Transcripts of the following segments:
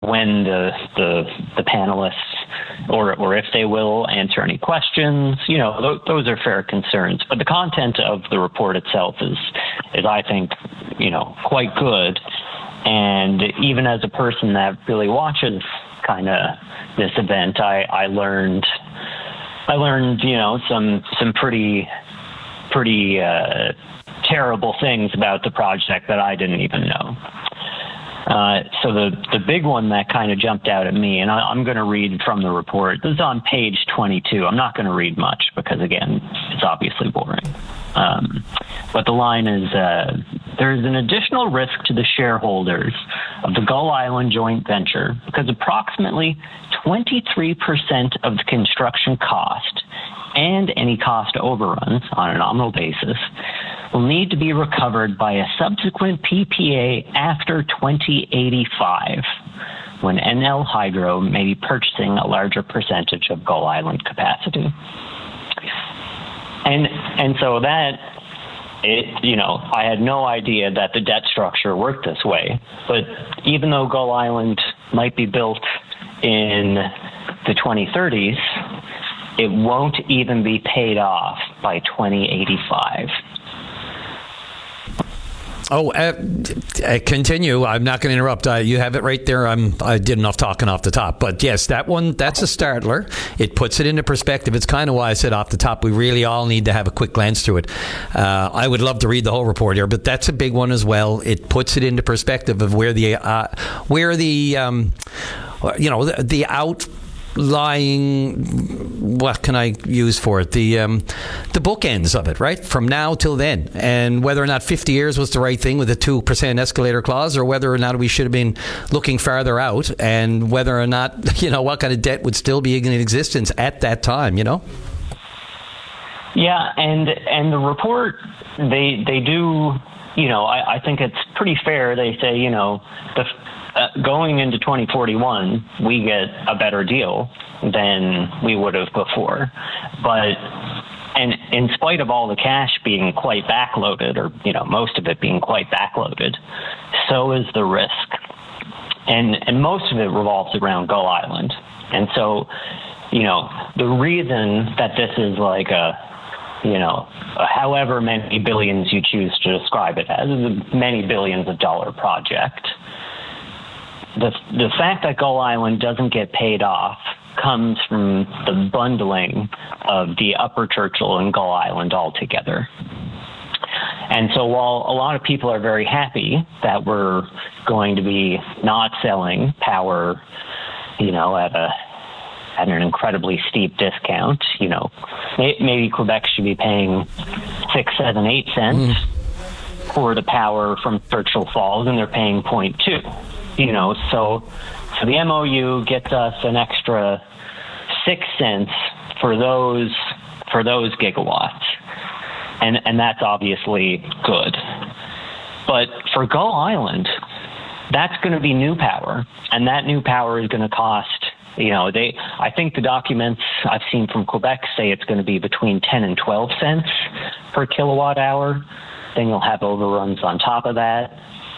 when the panelists, or if they will, answer any questions. Those are fair concerns. But the content of the report itself is I think, quite good. And even as a person that really watches kind of this event, I learned some pretty terrible things about the project that I didn't even know. So the big one that kind of jumped out at me, and I'm going to read from the report. This is on page 22. I'm not going to read much because, again, it's obviously boring. But the line is, there is an additional risk to the shareholders of the Gull Island joint venture because approximately 23% of the construction cost and any cost overruns on a nominal basis will need to be recovered by a subsequent PPA after 2085, when NL Hydro may be purchasing a larger percentage of Gull Island capacity. And so that, I had no idea that the debt structure worked this way. But even though Gull Island might be built in the 2030s, it won't even be paid off by 2085. Continue. I'm not going to interrupt. You have it right there. I did enough talking off the top. But yes, that's a startler. It puts it into perspective. It's kind of why I said off the top, we really all need to have a quick glance through it. I would love to read the whole report here, but that's a big one as well. It puts it into perspective of where the outlying, what can I use for it? The bookends of it, right? From now till then. And whether or not 50 years was the right thing with a 2% escalator clause, or whether or not we should have been looking farther out, and whether or not, what kind of debt would still be in existence at that time, Yeah, and the report, they do, I think it's pretty fair. They say, going into 2041, we get a better deal than we would have before. But, and in spite of all the cash being quite backloaded, or, most of it being quite backloaded, so is the risk. And most of it revolves around Gull Island. And so, the reason that this is like however many billions you choose to describe it as, is a many billions of dollar project. The fact that Gull Island doesn't get paid off comes from the bundling of the Upper Churchill and Gull Island altogether. And so while a lot of people are very happy that we're going to be not selling power, at an incredibly steep discount, maybe Quebec should be paying 6, 7, 8 cents for the power from Churchill Falls, and they're paying 0.2. So the MOU gets us an extra 6 cents for those gigawatts, and that's obviously good. But for Gull Island, that's going to be new power, and that new power is going to cost. I think the documents I've seen from Quebec say it's going to be between 10 and 12 cents per kilowatt hour. Then you'll have overruns on top of that.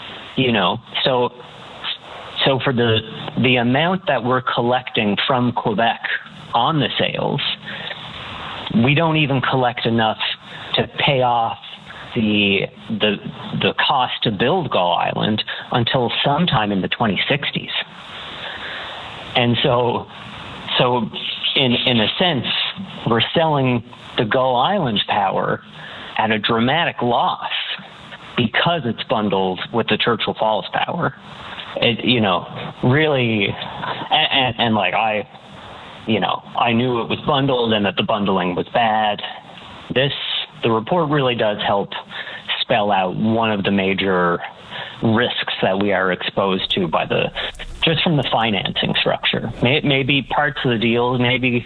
So for the amount that we're collecting from Quebec on the sales, we don't even collect enough to pay off the cost to build Gull Island until sometime in the 2060s. And so in a sense, we're selling the Gull Island power at a dramatic loss because it's bundled with the Churchill Falls power. Really, and like I knew it was bundled and that the bundling was bad. The report really does help spell out one of the major risks that we are exposed to just from the financing structure. Maybe parts of the deal, maybe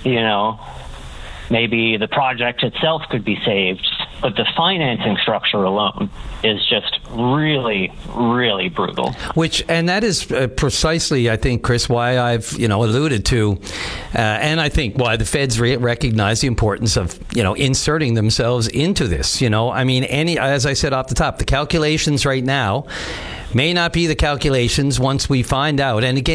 the project itself could be saved, but the financing structure alone is just really, really brutal. And that is precisely, I think, Chris, why I've, alluded to, and I think why the feds recognize the importance of, inserting themselves into this. As I said off the top, the calculations right now may not be the calculations once we find out. And again,